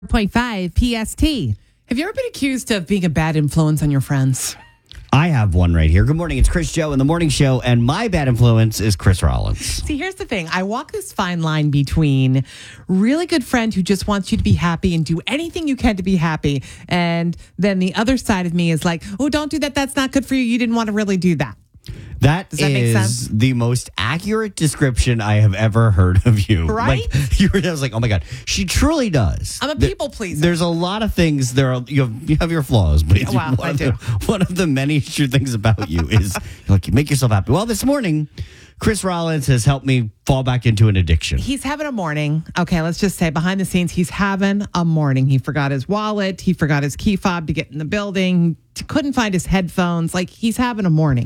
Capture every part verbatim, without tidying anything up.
point five P S T. Have you ever been accused of being a bad influence on your friends? I have one right here. Good morning. It's Chris Joe in the morning show, and my bad influence is Chris Rollins. See, here's the thing. I walk this fine line between really good friend who just wants you to be happy and do anything you can to be happy, and then the other side of me is like, oh, don't do that. That's not good for you. You didn't want to really do that. That, Does that make is sense? the most accurate description I have ever heard of you. Right? Like, you were, I was like, oh my God, she truly does. I'm a There- people pleaser. There's a lot of things. There are you have, you have your flaws, but Wow, one, I of do. The, one of the many true things about you is like you make yourself happy. Well, this morning, Chris Rollins has helped me fall back into an addiction. He's having a morning. Okay, let's just say behind the scenes, he's having a morning. He forgot his wallet. He forgot his key fob to get in the building. He couldn't find his headphones. Like, he's having a morning.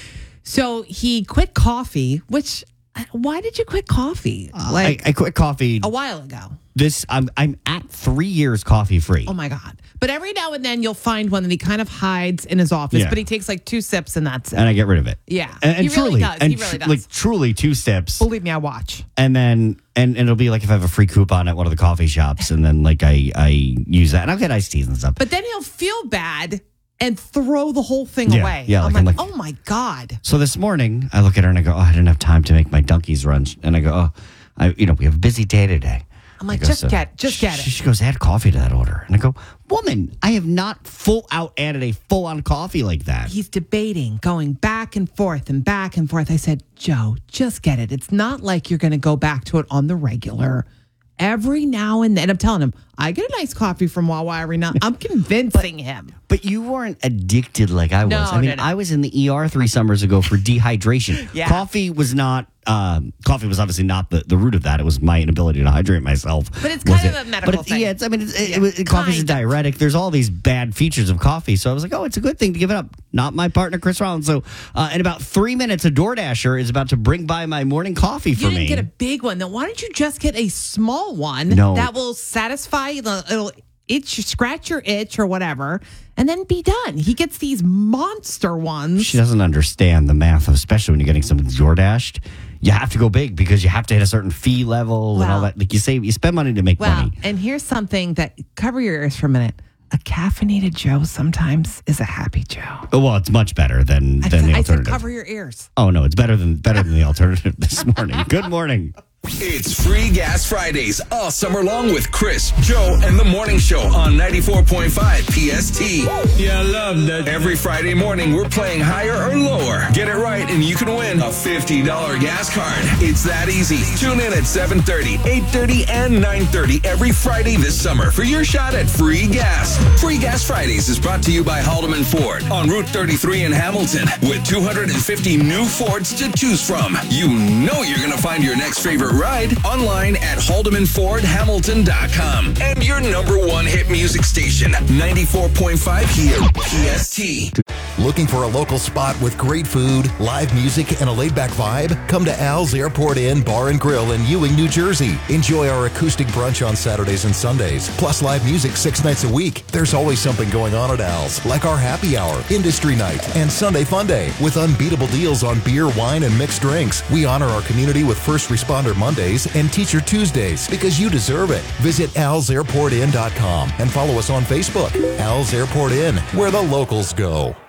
So he quit coffee, which, why did you quit coffee? Like I, I quit coffee. a while ago. This I'm I'm at three years coffee free. Oh my God. But every now and then you'll find one that he kind of hides in his office, Yeah. but he takes like two sips and that's it. And I get rid of it. Yeah. and, and He really truly, does. and He really tr- does. like truly two steps. Believe me, I watch. And then, and, and it'll be like if I have a free coupon at one of the coffee shops, and then like I, I use that, and I'll get iced teas and stuff. But then he'll feel bad and throw the whole thing Yeah, away. yeah, I'm like- like, I'm like- oh my God. So this morning, I look at her and I go, oh, I didn't have time to make my donkeys run. And I go, oh, I, you know, we have a busy day today. I'm like, I go, just "So-" get, just get She, it. she goes, add coffee to that order. And I go, woman, I have not full out added a full on coffee like that. He's debating, going back and forth and back and forth. I said, Joe, just get it. It's not like you're going to go back to it on the regular. Every now and then, I'm telling him, I get a nice coffee from Wawa every now. I'm convincing him. But you weren't addicted like I was. No, I mean, no, no. I was in the E R three summers ago for dehydration. Yeah. Coffee was not. Um, coffee was obviously not the, the root of that. It was my inability to hydrate myself. But it's was kind of it. a medical but it's, thing. Yeah, it's, I mean, it's, it, Yeah, it, was- coffee's a kind of. diuretic. There's all these bad features of coffee. So I was like, oh, it's a good thing to give it up. Not my partner, Chris Rollins. So uh, in about three minutes, a DoorDasher is about to bring by my morning coffee for You didn't me. get a big one. Then why don't you just get a small one No. that will satisfy the it'll itch, scratch your itch or whatever, and then be done. He gets these monster ones. She doesn't understand the math of, especially when you're getting something DoorDashed. You have to go big because you have to hit a certain fee level and all Well- that. Like you save, you spend money to make Well, money. and here's something that cover your ears for a minute. A caffeinated Joe sometimes is a happy Joe. Oh, well, it's much better than I, than said, the I said alternative. cover your ears. Oh no, it's better than better than the alternative this morning. Good morning. It's Free Gas Fridays all summer long with Chris, Joe, and the Morning Show on ninety-four point five P S T. Yeah, I love that. Every Friday morning, we're playing higher or lower. Get it right, and you can win a fifty dollars gas card. It's that easy. Tune in at seven thirty, eight thirty, and nine thirty every Friday this summer for your shot at free gas. Free Gas Fridays is brought to you by Haldeman Ford on Route thirty-three in Hamilton with two hundred fifty new Fords to choose from. You know you're going to find your next favorite ride online at haldeman ford hamilton dot com. And your number one hit music station, ninety-four point five here, P S T. Looking for a local spot with great food, live music, and a laid-back vibe? Come to Al's Airport Inn Bar and Grill in Ewing, New Jersey. Enjoy our acoustic brunch on Saturdays and Sundays, plus live music six nights a week. There's always something going on at Al's, like our happy hour, industry night, and Sunday fun day, with unbeatable deals on beer, wine, and mixed drinks. We honor our community with First Responder Mondays and Teacher Tuesdays because you deserve it. Visit als airport inn dot com and follow us on Facebook. Al's Airport Inn, where the locals go.